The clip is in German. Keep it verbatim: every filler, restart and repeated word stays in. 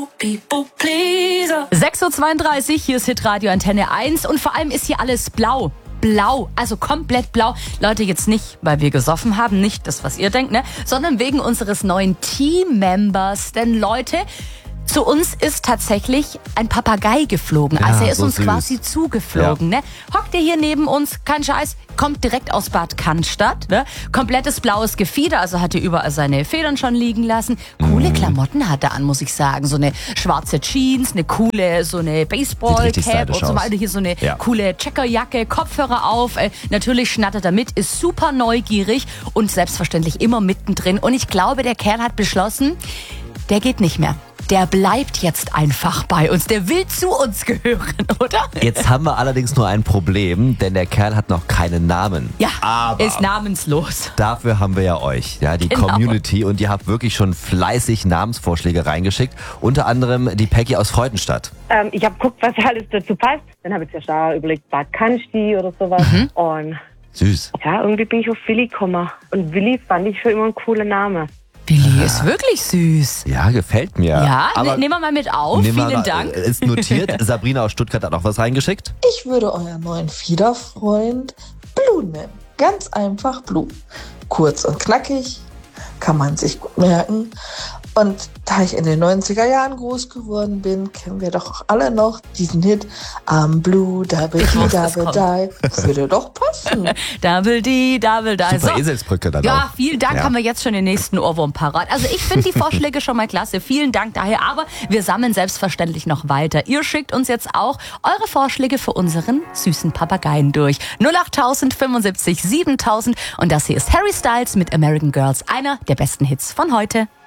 sechs Uhr zweiunddreißig, hier ist Hitradio Antenne eins und vor allem ist hier alles blau. Blau, also komplett blau. Leute, jetzt nicht, weil wir gesoffen haben, nicht das, was ihr denkt, ne, sondern wegen unseres neuen Team-Members. Denn Leute, zu uns ist tatsächlich ein Papagei geflogen. Ja, also er ist so uns süß. quasi zugeflogen. Ja. Ne? Hockt ihr hier neben uns, kein Scheiß, kommt direkt aus Bad Cannstatt. Ne? Komplettes blaues Gefieder, also hat er überall seine Federn schon liegen lassen. Coole Mhm. Klamotten hat er an, muss ich sagen. So eine schwarze Jeans, eine coole, so eine Baseball-Cap und so weiter. Hier so eine ja. coole Checkerjacke, Kopfhörer auf. Äh, natürlich schnattert er mit, ist super neugierig und selbstverständlich immer mittendrin. Und ich glaube, der Kerl hat beschlossen, der geht nicht mehr. Der bleibt jetzt einfach bei uns. Der will zu uns gehören, oder? Jetzt haben wir allerdings nur ein Problem, denn der Kerl hat noch keinen Namen. Ja, Aber ist namenslos. dafür haben wir ja euch, ja, die Genau. Community. Und ihr habt wirklich schon fleißig Namensvorschläge reingeschickt. Unter anderem die Peggy aus Freudenstadt. Ähm, ich habe geguckt, was alles dazu passt. Dann habe ich zuerst da überlegt, Bad Cannstatt oder sowas. Mhm. Und Süß. ja, irgendwie bin ich auf Willi gekommen. Und Willi fand ich schon immer ein cooler Name. Billy ist wirklich süß. Ja, gefällt mir. Ja, Aber ne, nehmen wir mal mit auf. nehmen wir Vielen mal, Dank. äh, Ist notiert. Sabrina aus Stuttgart hat auch was reingeschickt. Ich würde euren neuen Fiederfreund Blue nennen. Ganz einfach Blue. Kurz und knackig, kann man sich gut merken. Und da ich in den neunziger Jahren groß geworden bin, kennen wir doch auch alle noch diesen Hit I'm Blue, Double Ich D, wusste, es Double Die. Würde doch passen. Double D, Double D. Super So. Eselsbrücke dann Ja, auch. vielen Dank, Ja. haben wir jetzt schon den nächsten Ohrwurm parat. Also ich finde die Vorschläge schon mal klasse. Vielen Dank daher. Aber wir sammeln selbstverständlich noch weiter. Ihr schickt uns jetzt auch eure Vorschläge für unseren süßen Papageien durch. null acht tausend fünfundsiebzig siebentausend. Und das hier ist Harry Styles mit American Girls. Einer der besten Hits von heute.